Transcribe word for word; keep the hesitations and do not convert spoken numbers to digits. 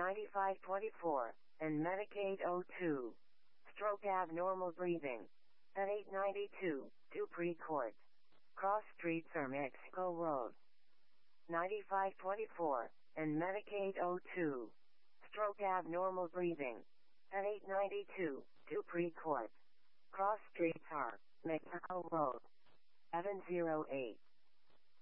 ninety-five twenty-four, and Medicaid oh two. Stroke abnormal breathing. At eight ninety-two, Dupree Court. Cross Street or Mexico Road. ninety-five twenty-four, and Medicaid oh two. Stroke abnormal breathing. At eight ninety-two, Dupree Court. Cross Street or Mexico Road. seven oh eight.